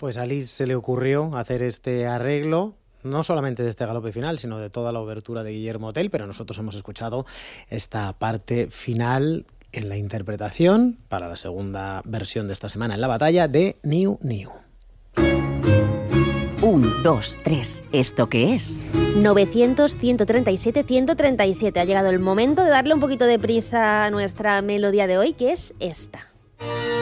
Pues a Liszt se le ocurrió hacer este arreglo, no solamente de este galope final, sino de toda la obertura de Guillermo Tell, pero nosotros hemos escuchado esta parte final en la interpretación para la segunda versión de esta semana en la batalla de Niu Niu. 1, 2, 3. ¿Esto qué es? 900, 137, 137. Ha llegado el momento de darle un poquito de prisa a nuestra melodía de hoy, que es esta.